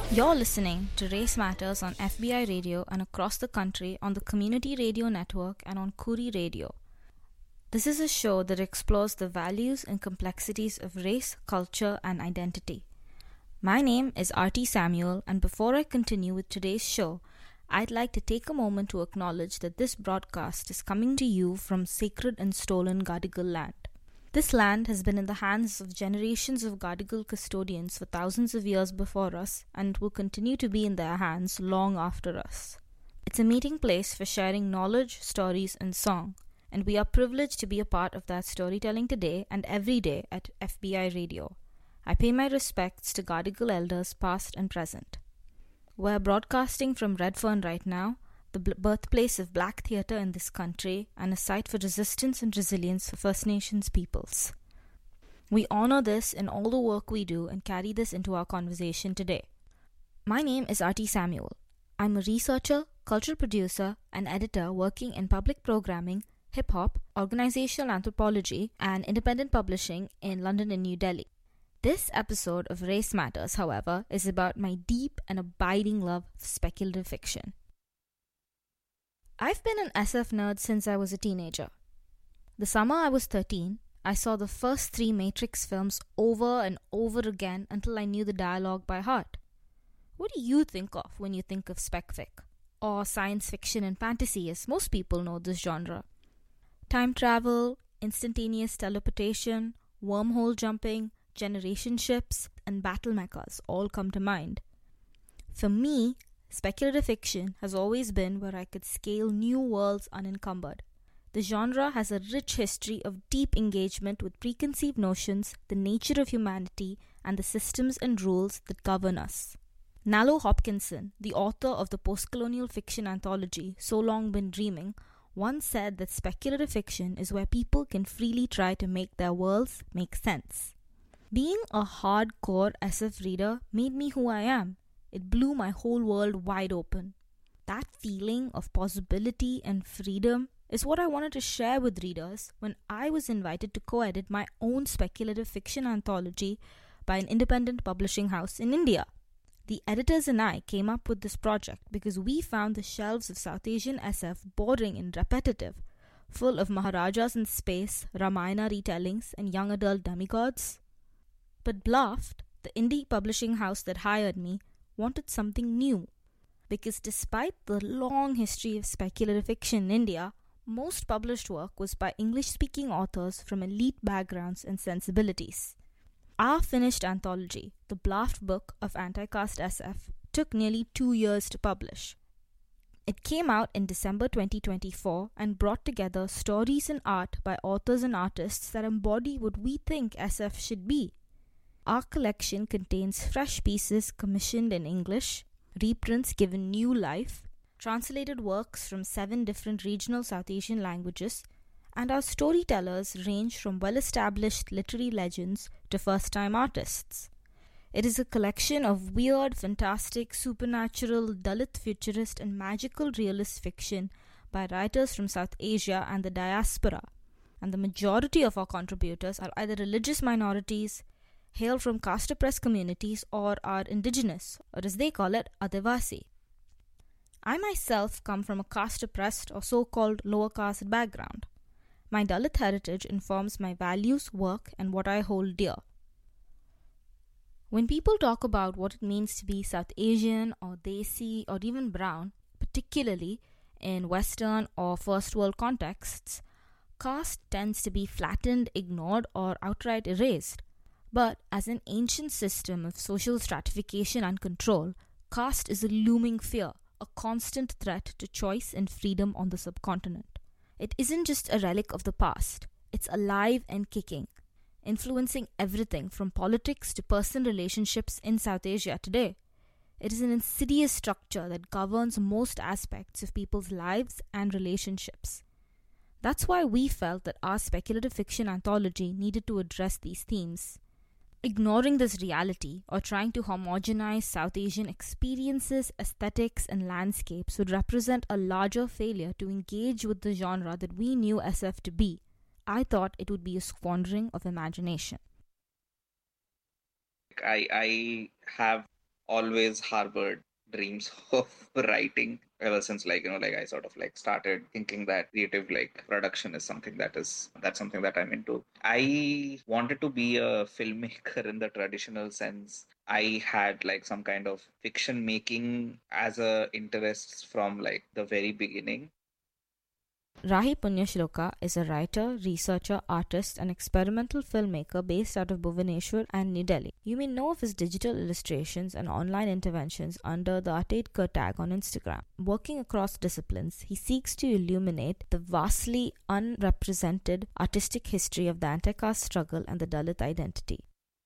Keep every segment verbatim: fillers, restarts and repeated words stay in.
You're listening to Race Matters on F B I Radio and across the country on the Community Radio Network and on Kuri Radio. This is a show that explores the values and complexities of race, culture, and identity. My name is Arti Samuel, and before I continue with today's show, I'd like to take a moment to acknowledge that this broadcast is coming to you from sacred and stolen Gadigal land. This land has been in the hands of generations of Gadigal custodians for thousands of years before us and will continue to be in their hands long after us. It's a meeting place for sharing knowledge, stories, and song, and we are privileged to be a part of that storytelling today and every day at F B I Radio. I pay my respects to Gadigal elders past and present. We're broadcasting from Redfern right now, the birthplace of Black theatre in this country and a site for resistance and resilience for First Nations peoples. We honor this in all the work we do and carry this into our conversation today. My name is Arti Samuel. I'm a researcher, cultural producer, and editor working in public programming, hip-hop, organizational anthropology, and independent publishing in London and New Delhi. This episode of Race Matters, however, is about my deep and abiding love of speculative fiction. I've been an S F nerd since I was a teenager. The summer I was thirteen, I saw the first three Matrix films over and over again until I knew the dialogue by heart. What do you think of when you think of spec fic? Or science fiction and fantasy, as most people know this genre? Time travel, instantaneous teleportation, wormhole jumping, generation ships, and battle mechas all come to mind. For me, speculative fiction has always been where I could scale new worlds unencumbered. The genre has a rich history of deep engagement with preconceived notions, the nature of humanity, and the systems and rules that govern us. Nalo Hopkinson, the author of the post-colonial fiction anthology So Long Been Dreaming, once said that speculative fiction is where people can freely try to make their worlds make sense. Being a hardcore S F reader made me who I am. It blew my whole world wide open. That feeling of possibility and freedom is what I wanted to share with readers when I was invited to co-edit my own speculative fiction anthology by an independent publishing house in India. The editors and I came up with this project because we found the shelves of South Asian S F boring and repetitive, full of Maharajas in space, Ramayana retellings, and young adult demigods. But Bluffed, the indie publishing house that hired me, wanted something new. Because despite the long history of speculative fiction in India, most published work was by English-speaking authors from elite backgrounds and sensibilities. Our finished anthology, The Bluffed Book of Anti-Caste S F, took nearly two years to publish. It came out in December twenty twenty-four and brought together stories and art by authors and artists that embody what we think S F should be. Our collection contains fresh pieces commissioned in English, reprints given new life, translated works from seven different regional South Asian languages, and our storytellers range from well-established literary legends to first-time artists. It is a collection of weird, fantastic, supernatural, Dalit futurist, and magical realist fiction by writers from South Asia and the diaspora, and the majority of our contributors are either religious minorities, hail from caste-oppressed communities, or are indigenous, or as they call it, Adivasi. I myself come from a caste-oppressed or so-called lower caste background. My Dalit heritage informs my values, work, and what I hold dear. When people talk about what it means to be South Asian or Desi or even brown, particularly in Western or First World contexts, caste tends to be flattened, ignored, or outright erased. But as an ancient system of social stratification and control, caste is a looming fear, a constant threat to choice and freedom on the subcontinent. It isn't just a relic of the past, it's alive and kicking, influencing everything from politics to personal relationships in South Asia today. It is an insidious structure that governs most aspects of people's lives and relationships. That's why we felt that our speculative fiction anthology needed to address these themes. Ignoring this reality or trying to homogenize South Asian experiences, aesthetics, and landscapes would represent a larger failure to engage with the genre that we knew S F to be. I thought it would be a squandering of imagination. I, I have always harbored dreams of writing ever since, like, you know, like I sort of like started thinking that creative like production is something that is that's something that I'm into. I wanted to be a filmmaker in the traditional sense. I had like some kind of fiction making as a interest from like the very beginning. Rahi Punyashloka is a writer, researcher, artist, and experimental filmmaker based out of Bhubaneswar and New Delhi. You may know of his digital illustrations and online interventions under the Atedkar tag on Instagram. Working across disciplines, he seeks to illuminate the vastly unrepresented artistic history of the anti-caste struggle and the Dalit identity.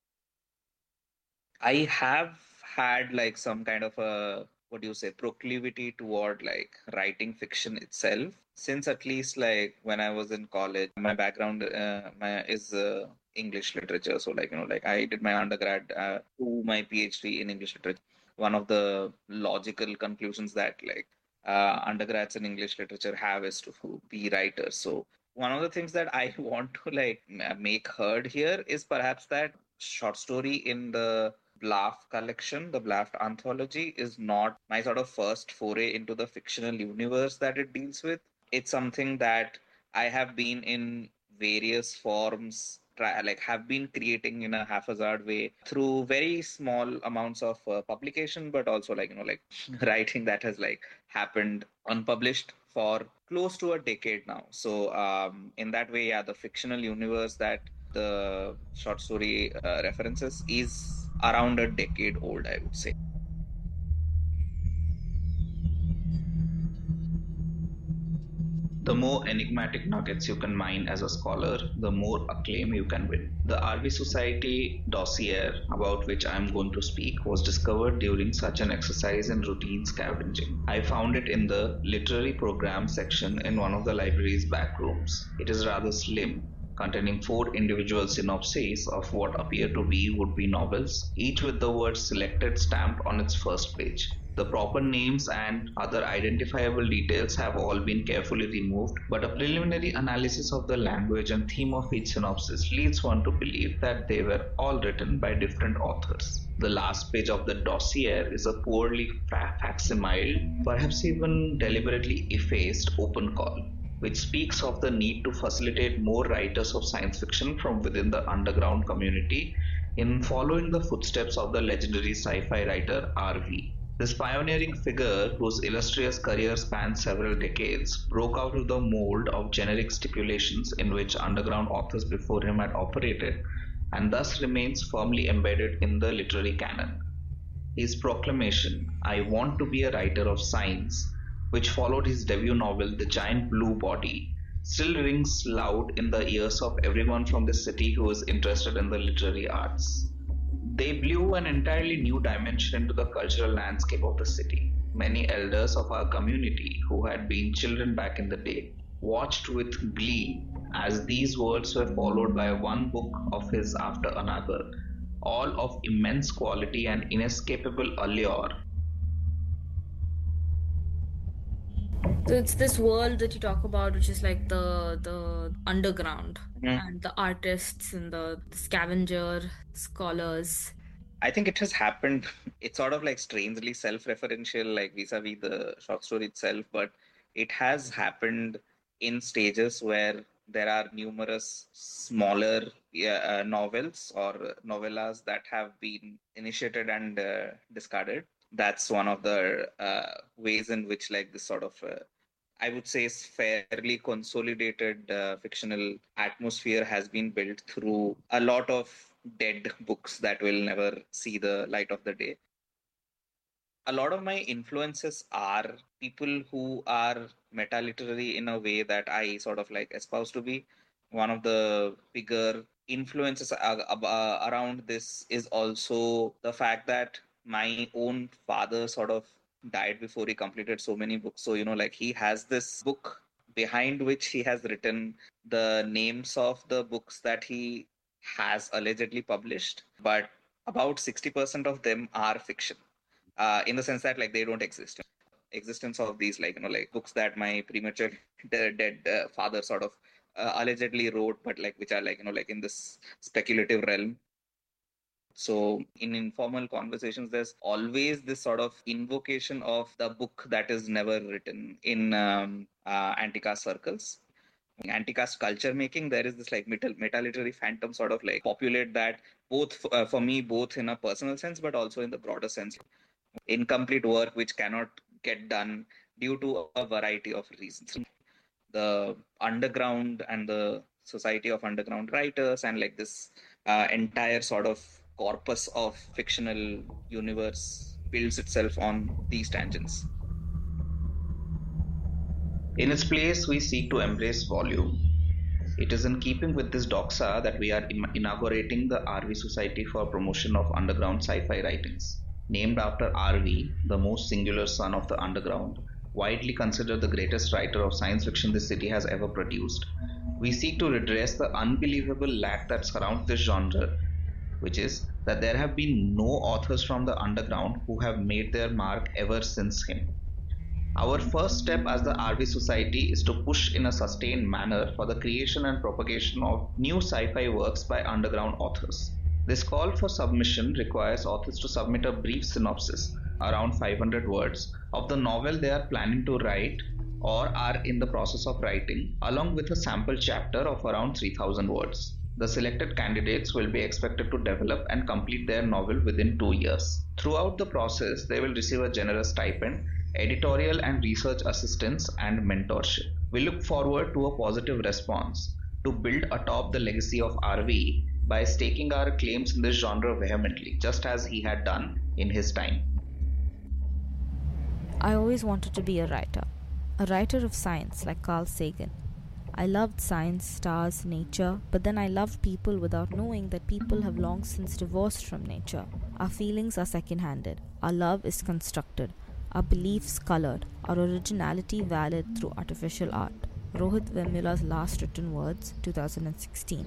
I have had like some kind of a, what do you say, proclivity toward like writing fiction itself since at least like when I was in college. My background uh, my is uh, English literature, so like, you know, like I did my undergrad uh, to my PhD in English literature. One of the logical conclusions that like uh, undergrads in English literature have is to be writers. So one of the things that I want to like ma- make heard here is perhaps that short story in the Blaft collection, the Blaft anthology, is not my sort of first foray into the fictional universe that it deals with. It's something that I have been in various forms, try, like have been creating in a haphazard way through very small amounts of uh, publication, but also like, you know, like writing that has like happened unpublished for close to a decade now. So um, in that way, yeah, the fictional universe that the short story uh, references is around a decade old, I would say. The more enigmatic nuggets you can mine as a scholar, the more acclaim you can win. The R V Society dossier, about which I am going to speak, was discovered during such an exercise in routine scavenging. I found it in the literary program section in one of the library's back rooms. It is rather slim, containing four individual synopses of what appear to be would-be novels, each with the word selected stamped on its first page. The proper names and other identifiable details have all been carefully removed, but a preliminary analysis of the language and theme of each synopsis leads one to believe that they were all written by different authors. The last page of the dossier is a poorly facsimiled, perhaps even deliberately effaced open call, which speaks of the need to facilitate more writers of science fiction from within the underground community in following the footsteps of the legendary sci-fi writer R V. This pioneering figure, whose illustrious career spans several decades, broke out of the mold of generic stipulations in which underground authors before him had operated, and thus remains firmly embedded in the literary canon. His proclamation, "I want to be a writer of science," which followed his debut novel The Giant Blue Body, still rings loud in the ears of everyone from the city who is interested in the literary arts. They blew an entirely new dimension into the cultural landscape of the city. Many elders of our community, who had been children back in the day, watched with glee as these words were followed by one book of his after another, all of immense quality and inescapable allure. So it's this world that you talk about, which is like the the underground Mhm. and the artists and the, the scavenger scholars. I think it has happened. It's sort of like strangely self-referential, like vis-a-vis the short story itself, but it has happened in stages where there are numerous smaller yeah, uh, novels or novellas that have been initiated and uh, discarded. That's one of the uh, ways in which like this sort of uh, I would say is fairly consolidated uh, fictional atmosphere has been built through a lot of dead books that will never see the light of the day. A lot of my influences are people who are meta literary in a way that I sort of like espouse to be. One of the bigger influences uh, uh, around this is also the fact that my own father sort of died before he completed so many books. So, you know, like he has this book behind which he has written the names of the books that he has allegedly published, but about sixty percent of them are fiction, uh, in the sense that like they don't exist. Existence of these like, you know, like books that my premature dead, dead uh, father sort of uh, allegedly wrote, but like which are like, you know, like in this speculative realm. So in informal conversations, there's always this sort of invocation of the book that is never written in um, uh, anti-caste circles. Anti-caste culture making, there is this like meta, meta literary phantom sort of like populate that, both uh, for me, both in a personal sense, but also in the broader sense. Incomplete work which cannot get done due to a variety of reasons. The underground and the Society of Underground Writers and like this uh, entire sort of corpus of fictional universe builds itself on these tangents. In its place, we seek to embrace volume. It is in keeping with this doxa that we are inaugurating the R V Society for Promotion of Underground Sci-Fi Writings. Named after R V, the most singular son of the underground, widely considered the greatest writer of science fiction this city has ever produced, we seek to redress the unbelievable lack that surrounds this genre, which is that there have been no authors from the underground who have made their mark ever since him. Our first step as the R V Society is to push in a sustained manner for the creation and propagation of new sci-fi works by underground authors. This call for submission requires authors to submit a brief synopsis, around five hundred words, of the novel they are planning to write or are in the process of writing, along with a sample chapter of around three thousand words. The selected candidates will be expected to develop and complete their novel within two years. Throughout the process, they will receive a generous stipend, editorial and research assistance, and mentorship. We look forward to a positive response to build atop the legacy of R V by staking our claims in this genre vehemently, just as he had done in his time. I always wanted to be a writer, a writer of science like Carl Sagan. I loved science, stars, nature, but then I loved people without knowing that people have long since divorced from nature. Our feelings are second-handed. Our love is constructed. Our beliefs colored, our originality valid through artificial art. Rohit Vemula's last written words, two thousand sixteen.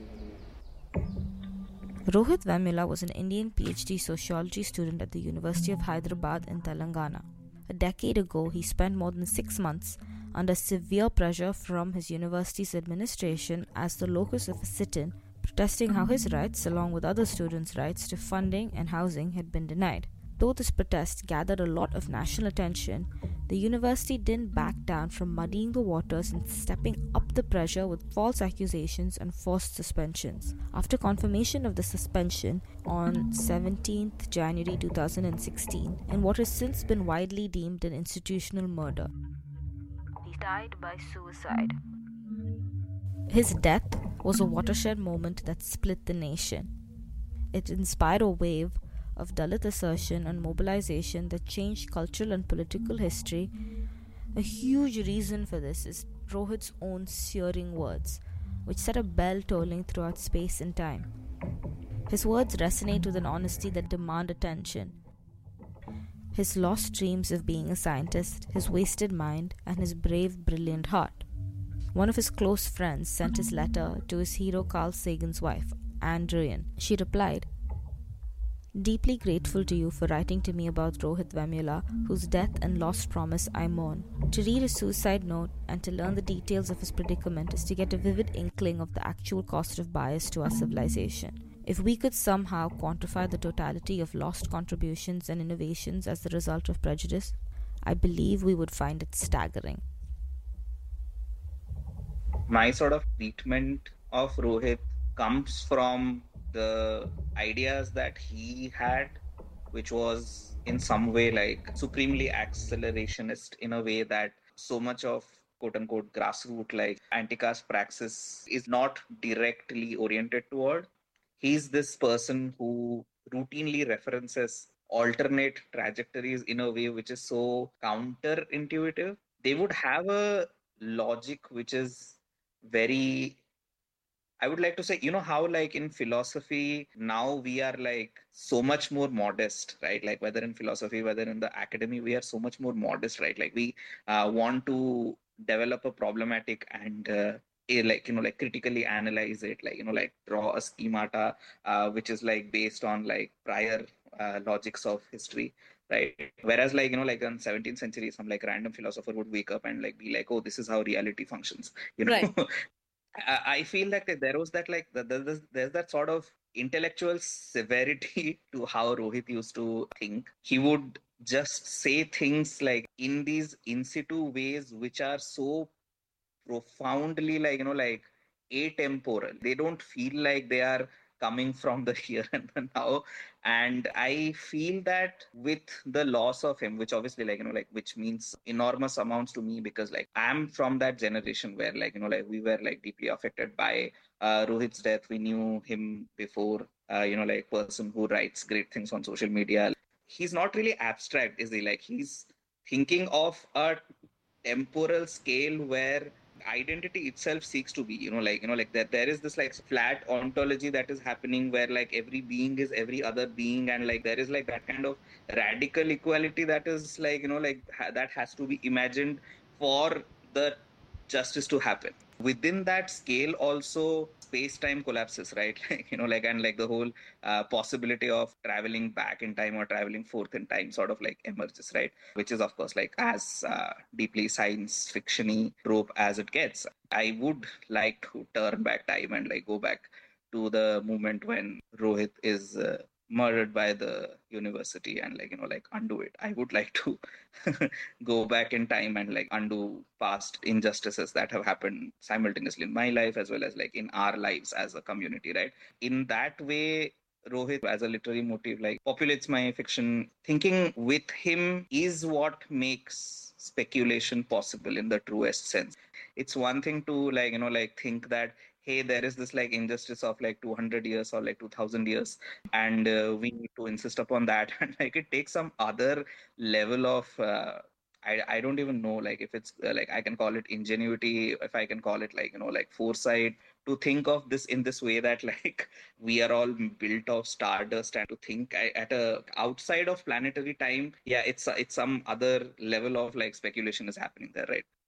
Rohit Vemula was an Indian PhD sociology student at the University of Hyderabad in Telangana. A decade ago, he spent more than six months under severe pressure from his university's administration as the locus of a sit-in, protesting how his rights, along with other students' rights to funding and housing, had been denied. Though this protest gathered a lot of national attention, the university didn't back down from muddying the waters and stepping up the pressure with false accusations and forced suspensions. After confirmation of the suspension on seventeenth January two thousand sixteen, in what has since been widely deemed an institutional murder, he died by suicide. His death was a watershed moment that split the nation. It inspired a wave of Dalit assertion and mobilization that changed cultural and political history. A huge reason for this is Rohit's own searing words, which set a bell tolling throughout space and time. His words resonate with an honesty that demand attention. His lost dreams of being a scientist, his wasted mind, and his brave, brilliant heart. One of his close friends sent his letter to his hero Carl Sagan's wife, Anne Druyan. She replied, "Deeply grateful to you for writing to me about Rohit Vemula, whose death and lost promise I mourn. To read his suicide note and to learn the details of his predicament is to get a vivid inkling of the actual cost of bias to our civilization. If we could somehow quantify the totality of lost contributions and innovations as the result of prejudice, I believe we would find it staggering." My sort of treatment of Rohit comes from the ideas that he had, which was in some way like supremely accelerationist in a way that so much of quote-unquote grassroots like anti-caste praxis is not directly oriented toward. He's this person who routinely references alternate trajectories in a way which is so counterintuitive. They would have a logic which is very, I would like to say, you know, how like in philosophy, now we are like so much more modest, right? Like whether in philosophy, whether in the academy, we are so much more modest, right? Like we uh, want to develop a problematic and uh, a, like, you know, like critically analyze it, like, you know, like draw a schemata, uh, which is like based on like prior uh, logics of history. Right. Whereas, like, you know, like in seventeenth century, some like random philosopher would wake up and like be like, oh, this is how reality functions, you know. Right. I, I feel like that there was that like the, the, the, there's that sort of intellectual severity to how Rohit used to think. He would just say things like in these in situ ways which are so profoundly like you know like atemporal. They don't feel like they are coming from the here and the now. And I feel that with the loss of him, which obviously like you know like which means enormous amounts to me, because like I'm from that generation where like you know like we were like deeply affected by uh, Rohit's death. We knew him before, uh, you know like person who writes great things on social media. He's not really abstract, is he? Like he's thinking of a temporal scale where identity itself seeks to be, you know like you know like that there is this like flat ontology that is happening where like every being is every other being, and like there is like that kind of radical equality that is like you know like ha- that has to be imagined for the justice to happen. Within that scale also space time collapses, right? Like you know like and like the whole uh, possibility of traveling back in time or traveling forth in time sort of like emerges, right? Which is of course like as uh, deeply science fictiony trope as it gets. I would like to turn back time and like go back to the moment when Rohit is uh, murdered by the university and like you know like undo it. I would like to go back in time and like undo past injustices that have happened simultaneously in my life as well as like in our lives as a community, right? In that way, Rohit as a literary motive like populates my fiction. Thinking with him is what makes speculation possible in the truest sense. It's one thing to like you know like think that hey, there is this like injustice of like two hundred years or like two thousand years, and uh, we need to insist upon that. And like it takes some other level of uh, I, I don't even know like if it's uh, like I can call it ingenuity, if I can call it like you know like foresight, to think of this in this way that like we are all built of stardust, and to think at a outside of planetary time, yeah, it's it's some other level of like speculation is happening there, right?